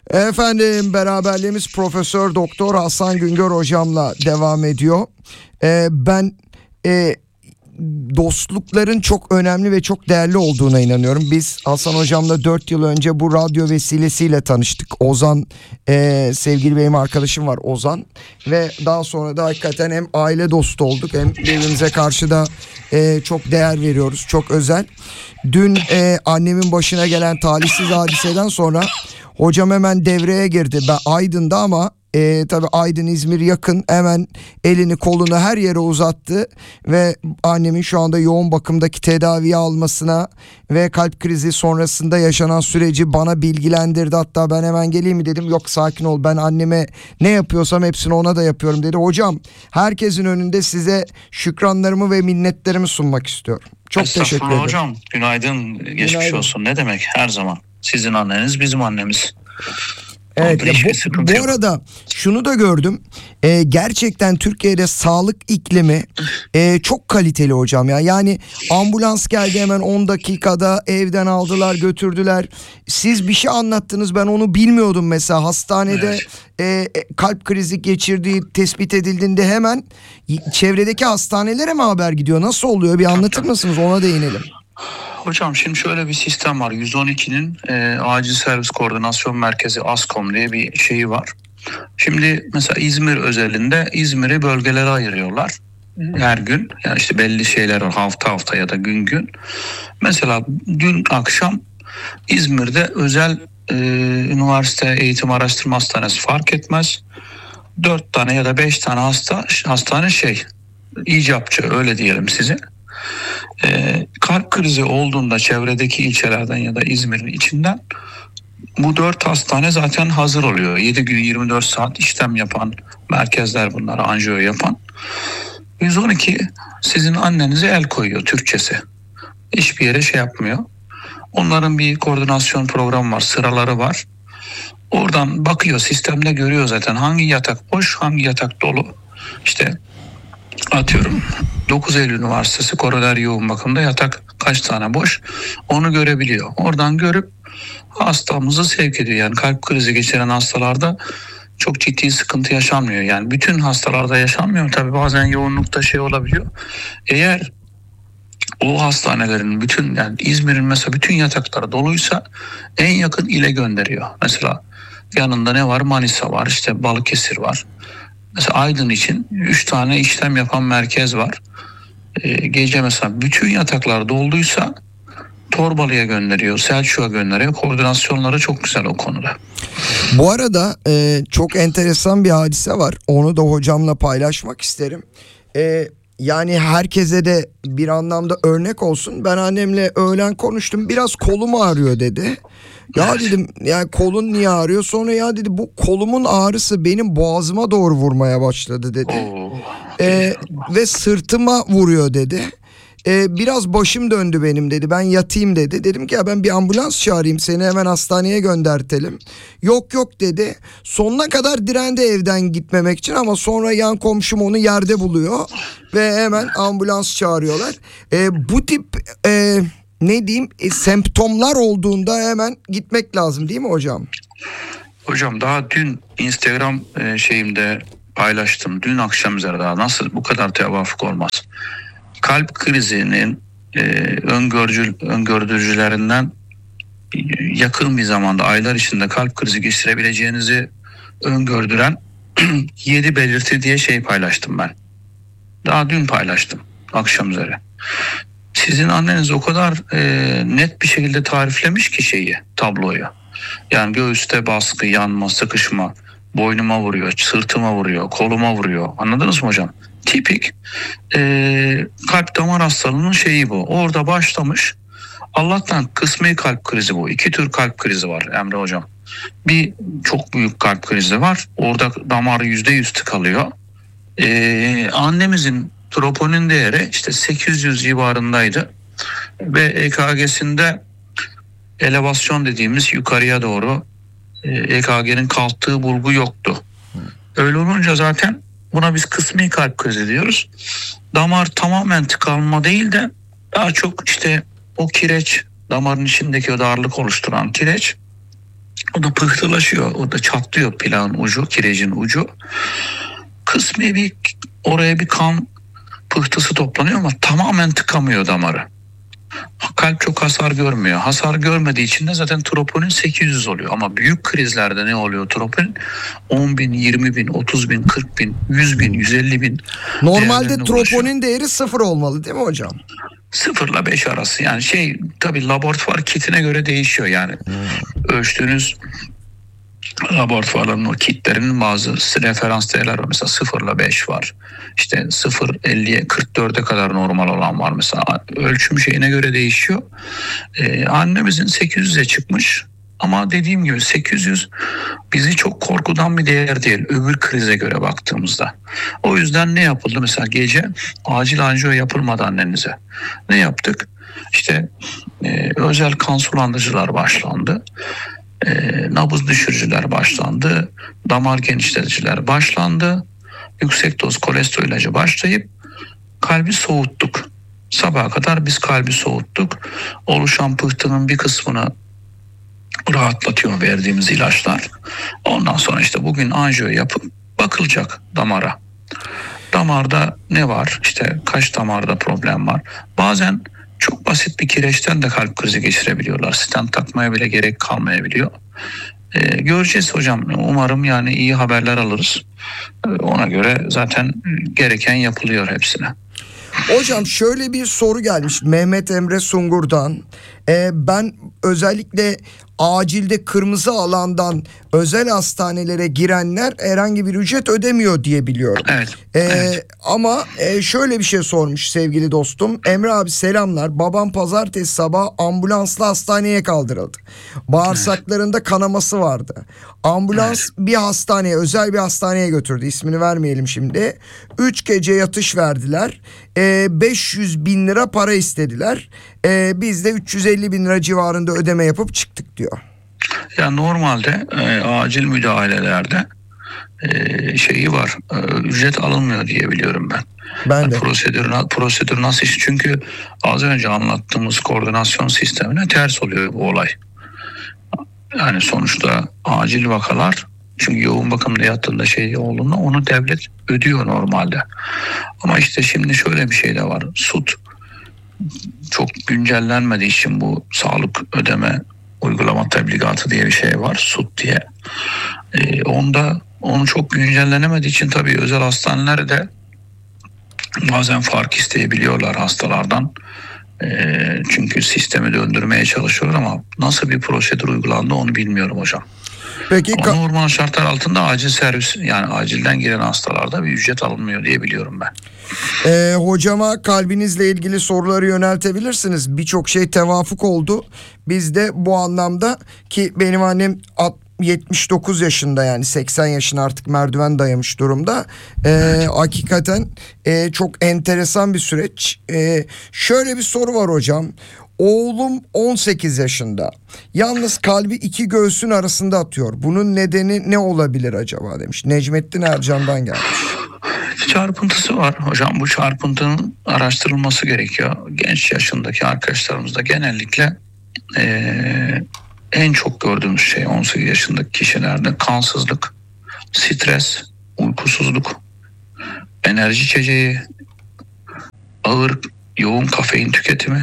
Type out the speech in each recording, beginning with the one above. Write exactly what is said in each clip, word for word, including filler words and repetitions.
Efendim, beraberliğimiz Profesör Doktor Hasan Güngör hocamla devam ediyor. Ee, ben e, dostlukların çok önemli ve çok değerli olduğuna inanıyorum. Biz Hasan hocamla dört yıl önce bu radyo vesilesiyle tanıştık. Ozan, e, sevgili benim arkadaşım var Ozan. Ve daha sonra da hakikaten hem aile dostu olduk hem birbirimize karşı da e, çok değer veriyoruz. Çok özel. Dün e, annemin başına gelen talihsiz hadiseden sonra hocam hemen devreye girdi. Ben Aydın'da ama e, tabii Aydın İzmir yakın, hemen elini kolunu her yere uzattı ve annemin şu anda yoğun bakımdaki tedaviye almasına ve kalp krizi sonrasında yaşanan süreci bana bilgilendirdi. Hatta ben hemen geleyim mi dedim, yok sakin ol, ben anneme ne yapıyorsam hepsini ona da yapıyorum dedi. Hocam, herkesin önünde size şükranlarımı ve minnetlerimi sunmak istiyorum. Çok teşekkür ederim. Hocam, günaydın, geçmiş günaydın. Olsun. Ne demek, her zaman. Sizin anneniz bizim annemiz. Evet, ya bu, bu arada şunu da gördüm, ee, gerçekten Türkiye'de sağlık iklimi e, çok kaliteli hocam ya. Yani ambulans geldi, hemen on dakikada evden aldılar götürdüler. Siz bir şey anlattınız, ben onu bilmiyordum mesela. Hastanede evet. e, kalp krizi geçirdiği tespit edildiğinde hemen çevredeki hastanelere mi haber gidiyor, nasıl oluyor, bir anlatır mısınız, ona değinelim. Hocam şimdi şöyle bir sistem var. yüz on ikinin e, Acil Servis Koordinasyon Merkezi ASKOM diye bir şeyi var. Şimdi mesela İzmir özelinde İzmir'i bölgelere ayırıyorlar. Her gün, yani işte belli şeyler var, hafta hafta ya da gün gün. Mesela dün akşam İzmir'de özel e, üniversite eğitim araştırma hastanesi fark etmez. Dört tane ya da beş tane hasta hastane şey icapçı, öyle diyelim size. Ee, kalp krizi olduğunda çevredeki ilçelerden ya da İzmir'in içinden bu dört hastane zaten hazır oluyor. yedi gün yirmi dört saat işlem yapan merkezler bunlar, anjiyo yapan. yüz on iki sizin annenize el koyuyor, Türkçesi. Hiçbir yere şey yapmıyor. Onların bir koordinasyon programı var, sıraları var. Oradan bakıyor, sistemde görüyor zaten hangi yatak boş, hangi yatak dolu. İşte atıyorum dokuz Eylül Üniversitesi koroner yoğun bakımda yatak kaç tane boş, onu görebiliyor. Oradan görüp hastamızı sevk ediyor. Yani kalp krizi geçiren hastalarda çok ciddi sıkıntı yaşanmıyor. Yani bütün hastalarda yaşanmıyor. Tabii bazen yoğunlukta şey olabiliyor. Eğer o hastanelerin bütün, yani İzmir'in mesela bütün yatakları doluysa en yakın ile gönderiyor. Mesela yanında ne var? Manisa var, işte Balıkesir var. Mesela Aydın için üç tane işlem yapan merkez var. Ee, gece mesela bütün yataklar dolduysa Torbalı'ya gönderiyor, Selçuk'a gönderiyor. Koordinasyonları çok güzel o konuda. Bu arada e, çok enteresan bir hadise var. Onu da hocamla paylaşmak isterim. E, yani herkese de bir anlamda örnek olsun. Ben annemle öğlen konuştum. Biraz kolum ağrıyor dedi. Ya evet. Dedim, yani kolun niye ağrıyor? Sonra ya dedi, bu kolumun ağrısı benim boğazıma doğru vurmaya başladı dedi. Ee, ve sırtıma vuruyor dedi. Ee, biraz başım döndü benim dedi. Ben yatayım dedi. Dedim ki ya ben bir ambulans çağırayım, seni hemen hastaneye göndertelim. Yok yok dedi. Sonuna kadar direndi evden gitmemek için ama sonra yan komşum onu yerde buluyor ve hemen ambulans çağırıyorlar. Ee, bu tip e, ne diyeyim e, semptomlar olduğunda hemen gitmek lazım değil mi hocam? Hocam daha dün Instagram e, şeyimde paylaştım. Dün akşam üzere, daha nasıl bu kadar tevafuk olmaz. Kalp krizinin e, öngörücü, öngördürücülerinden yakın bir zamanda, aylar içinde kalp krizi geçirebileceğinizi öngördüren yedi belirti diye şey paylaştım ben. Daha dün paylaştım akşam üzere. Sizin anneniz o kadar e, net bir şekilde tariflemiş ki şeyi, tabloyu. Yani göğüste baskı, yanma, sıkışma, boynuma vuruyor, sırtıma vuruyor, koluma vuruyor. Anladınız mı hocam? Tipik e, kalp damar hastalığının şeyi bu. Orada başlamış. Allah'tan kısmi kalp krizi bu. İki tür kalp krizi var Emre hocam. Bir çok büyük kalp krizi var. Orada damar yüzde yüz tıkalıyor. E, annemizin troponin değeri işte sekiz yüz civarındaydı. Ve E K G'sinde elevasyon dediğimiz yukarıya doğru E K G'nin kalktığı bulgu yoktu. Öyle olunca zaten buna biz kısmi kalp krizi diyoruz. Damar tamamen tıkanma değil de daha çok işte o kireç, damarın içindeki o darlık oluşturan kireç O da pıhtılaşıyor. O da çatlıyor plağın ucu, kirecin ucu. Kısmi bir oraya bir kan pıhtısı toplanıyor ama tamamen tıkamıyor damarı. Kalp çok hasar görmüyor. Hasar görmediği için de zaten troponin sekiz yüz oluyor. Ama büyük krizlerde ne oluyor troponin? on bin, yirmi bin, otuz bin, kırk bin, yüz bin, yüz elli bin. Normalde değerlerine troponin ulaşıyor. değeri sıfır olmalı değil mi hocam? Sıfırla beş arası. Yani şey tabii laboratuvar kitine göre değişiyor yani. Ölçtüğünüz laboratuvarların o kitlerinin bazı referans değerler var. Mesela sıfırla beş var. İşte sıfır elliye kırk dörde kadar normal olan var mesela. Ölçüm şeyine göre değişiyor. Ee, annemizin sekiz yüze çıkmış. Ama dediğim gibi sekiz yüz bizi çok korkudan bir değer değil. Öbür krize göre baktığımızda. O yüzden ne yapıldı? Mesela gece acil anjiyo yapılmadı annenize. Ne yaptık? İşte e, özel kan sulandırıcılar başlandı. E, nabız düşürücüler başlandı. Damar genişleticiler başlandı. Yüksek doz kolesterol ilacı başlayıp kalbi soğuttuk. Sabaha kadar biz kalbi soğuttuk. Oluşan pıhtının bir kısmını rahatlatıyor verdiğimiz ilaçlar. Ondan sonra işte bugün anjiyo yapıp bakılacak damara. Damarda ne var? İşte kaç damarda problem var? Bazen çok basit bir kireçten de kalp krizi geçirebiliyorlar. Stent takmaya bile gerek kalmayabiliyor. Ee, göreceğiz hocam. Umarım yani iyi haberler alırız. Ee, ona göre zaten gereken yapılıyor hepsine. Hocam şöyle bir soru gelmiş Mehmet Emre Sungur'dan. Ee, ben özellikle acilde kırmızı alandan özel hastanelere girenler herhangi bir ücret ödemiyor diye biliyorum. Evet. Ee, evet. Ama e, şöyle bir şey sormuş sevgili dostum. Emre abi selamlar. Babam pazartesi sabah ambulansla hastaneye kaldırıldı. Bağırsaklarında evet. kanaması vardı. Ambulans evet. bir hastaneye, özel bir hastaneye götürdü. İsmini vermeyelim şimdi. Üç gece yatış verdiler. Ee, beş yüz bin lira para istediler. Ee, biz de üç yüz elli bin lira civarında ödeme yapıp çıktık diyor. Ya normalde e, acil müdahalelerde e, şeyi var, e, ücret alınmıyor diye biliyorum ben. Ben yani de. Prosedür, prosedür nasıl iş? Çünkü az önce anlattığımız koordinasyon sistemine ters oluyor bu olay. Yani sonuçta acil vakalar, çünkü yoğun bakımda yattığında şey olduğunda onu devlet ödüyor normalde. Ama işte şimdi şöyle bir şey de var. S U T çok güncellenmediği için bu sağlık ödeme uygulama tebligatı diye bir şey var. S U T diye. Ee, onda onu çok güncellenemediği için tabii özel hastaneler de bazen fark isteyebiliyorlar hastalardan. Ee, çünkü sistemi döndürmeye çalışıyorlar ama nasıl bir prosedür uygulandı onu bilmiyorum hocam. Peki, ama normal şartlar altında acil servis, yani acilden giren hastalarda bir ücret alınmıyor diye biliyorum ben. Ee, hocama kalbinizle ilgili soruları yöneltebilirsiniz. Birçok şey tevafuk oldu. Biz de bu anlamda, ki benim annem yetmiş dokuz yaşında, yani seksen yaşına artık merdiven dayamış durumda. Ee, evet. Hakikaten e, çok enteresan bir süreç. Ee, şöyle bir soru var hocam. Oğlum on sekiz yaşında. Yalnız kalbi iki göğsün arasında atıyor. Bunun nedeni ne olabilir acaba demiş. Necmettin Ercan'dan gelmiş. Çarpıntısı var hocam. Bu çarpıntının araştırılması gerekiyor. Genç yaşındaki arkadaşlarımızda genellikle ee, en çok gördüğümüz şey on sekiz yaşındaki kişilerde kansızlık, stres, uykusuzluk, enerji içeceği, ağır yoğun kafein tüketimi,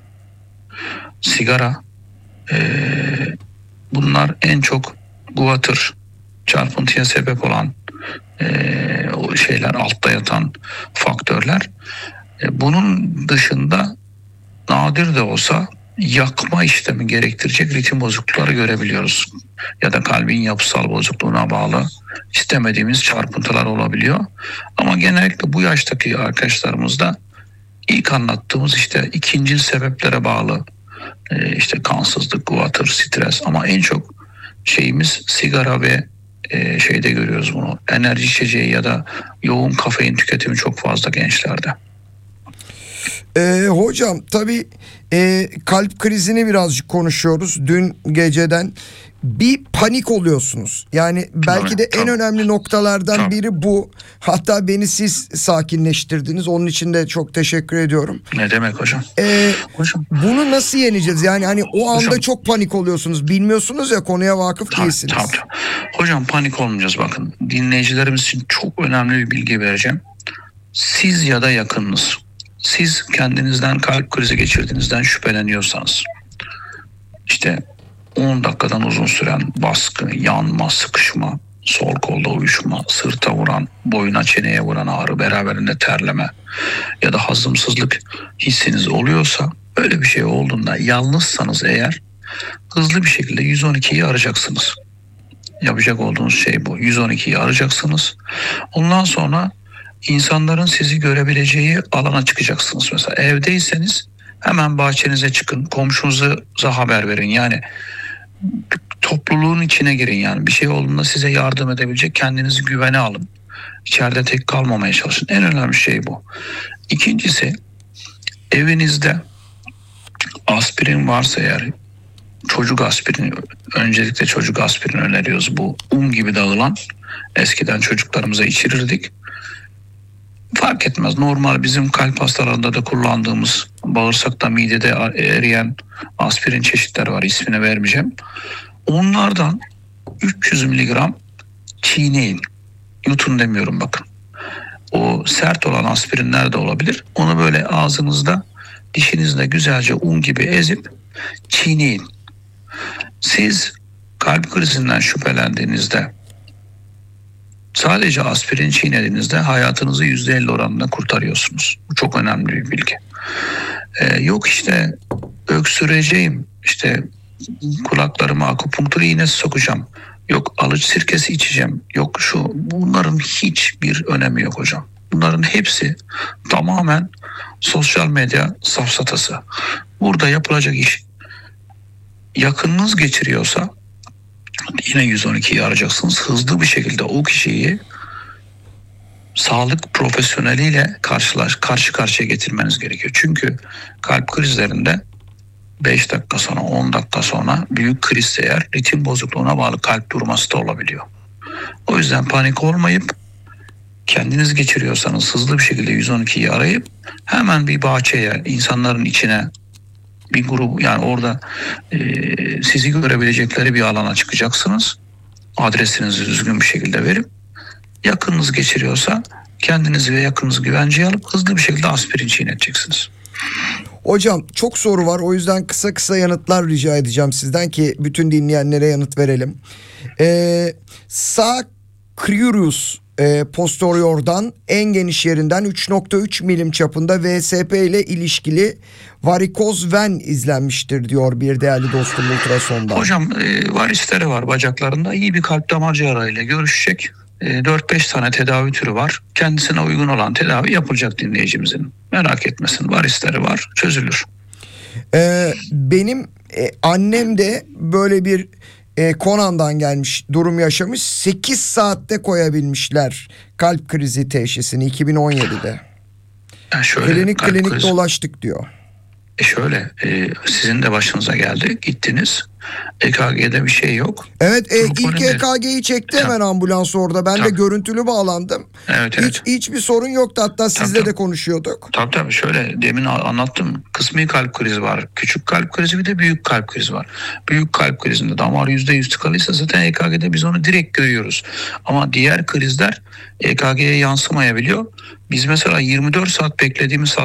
sigara, ee, bunlar en çok guatr, çarpıntıya sebep olan ee, o şeyler, altta yatan faktörler. Ee, bunun dışında nadir de olsa yakma işlemi gerektirecek ritim bozuklukları görebiliyoruz. Ya da kalbin yapısal bozukluğuna bağlı istemediğimiz çarpıntılar olabiliyor. Ama genellikle bu yaştaki arkadaşlarımızda ilk anlattığımız işte ikincil sebeplere bağlı e, işte kansızlık, guatr, stres, ama en çok şeyimiz sigara ve e, şeyde görüyoruz bunu. Enerji içeceği ya da yoğun kafein tüketimi çok fazla gençlerde. Ee, hocam tabii e, kalp krizini birazcık konuşuyoruz dün geceden. Bir panik oluyorsunuz. Yani belki Tabii, de en tabii. önemli noktalardan Tabii. biri bu. Hatta beni siz sakinleştirdiniz. Onun için de çok teşekkür ediyorum. Ne demek hocam? Ee, Hocam. bunu nasıl yeneceğiz? Yani hani o anda Hocam. çok panik oluyorsunuz. Bilmiyorsunuz ya, konuya vakıf Tabii, değilsiniz. tabii, tabii. Hocam panik olmayacağız bakın. Dinleyicilerimiz için çok önemli bir bilgi vereceğim. Siz ya da yakınınız, siz kendinizden kalp krizi geçirdiğinizden şüpheleniyorsanız, işte on dakikadan uzun süren baskı, yanma, sıkışma, sol kolda uyuşma, sırta vuran, boyuna çeneye vuran ağrı, beraberinde terleme ya da hazımsızlık hissiniz oluyorsa, öyle bir şey olduğunda yalnızsanız eğer hızlı bir şekilde yüz on ikiyi arayacaksınız. Yapacak olduğunuz şey bu. yüz on ikiyi arayacaksınız. Ondan sonra insanların sizi görebileceği alana çıkacaksınız. Mesela evdeyseniz hemen bahçenize çıkın. Komşunuza haber verin. Yani topluluğun içine girin. Yani bir şey olduğunda size yardım edebilecek, kendinizi güvene alın. İçeride tek kalmamaya çalışın. En önemli şey bu. İkincisi, evinizde aspirin varsa eğer, çocuk aspirini, öncelikle çocuk aspirini öneriyoruz. Bu un gibi dağılan, eskiden çocuklarımıza içirirdik. Fark etmez, normal bizim kalp hastalarında da kullandığımız, bağırsakta, midede eriyen aspirin çeşitleri var, ismini vermeyeceğim. Onlardan üç yüz miligram çiğneyin. Yutun demiyorum bakın. O sert olan aspirinler de olabilir. Onu böyle ağzınızda, dişinizle güzelce un gibi ezip çiğneyin. Siz kalp krizinden şüphelendiğinizde sadece aspirin çiğnediğinizde hayatınızı yüzde elli oranında kurtarıyorsunuz. Bu çok önemli bir bilgi. Ee, yok işte öksüreceğim, işte kulaklarıma akupunktur iğnesi sokacağım, yok alıç sirkesi içeceğim, yok şu, bunların hiçbir önemi yok hocam. Bunların hepsi tamamen sosyal medya safsatası. Burada yapılacak iş, yakınınız geçiriyorsa yine yüz on ikiyi arayacaksınız. Hızlı bir şekilde o kişiyi sağlık profesyoneliyle karşılaş, karşı karşıya getirmeniz gerekiyor. Çünkü kalp krizlerinde beş dakika sonra, on dakika sonra büyük kriz eğer ritim bozukluğuna bağlı kalp durması da olabiliyor. O yüzden panik olmayıp, kendiniz geçiriyorsanız hızlı bir şekilde yüz on ikiyi arayıp hemen bir bahçeye, insanların içine, bir grup, yani orada e, sizi görebilecekleri bir alana çıkacaksınız. Adresinizi düzgün bir şekilde verip, yakınınız geçiriyorsa kendinizi ve yakınınızı güvenceye alıp hızlı bir şekilde aspirin çiğneteceksiniz. Hocam çok soru var, o yüzden kısa kısa yanıtlar rica edeceğim sizden ki bütün dinleyenlere yanıt verelim. Ee, sağ Cruris e, posteriordan en geniş yerinden üç nokta üç milim çapında V S P ile ilişkili varikoz ven izlenmiştir diyor bir değerli dostum ultrasonda. Hocam e, varisleri var bacaklarında, iyi bir kalp damar cerrahıyla görüşecek. E, dört beş tane tedavi türü var. Kendisine uygun olan tedavi yapılacak dinleyicimizin. Merak etmesin, varisleri var, çözülür. Ee, benim e, annem de böyle bir e, Konan'dan gelmiş durum yaşamış. sekiz saatte koyabilmişler kalp krizi teşhisini iki bin on yedide. Yani şöyle, Klinik kalp klinik krizi- dolaştık diyor. E şöyle, e, sizin de başınıza geldi, gittiniz. E K G'de bir şey yok. Evet, e, ilk Troponin de- E K G'yi çekti hemen Tabii. ambulans orada. Ben de Tabii. görüntülü bağlandım. Evet, evet. Hiç hiçbir sorun yoktu. Hatta sizle tabii. de konuşuyorduk. Tabii tabii, şöyle demin anlattım. Kısmi kalp krizi var. Küçük kalp krizi, bir de büyük kalp krizi var. Büyük kalp krizinde damar yüzde yüz tıkalıysa zaten E K G'de biz onu direkt görüyoruz. Ama diğer krizler E K G'ye yansımayabiliyor. Biz mesela yirmi dört saat beklediğimiz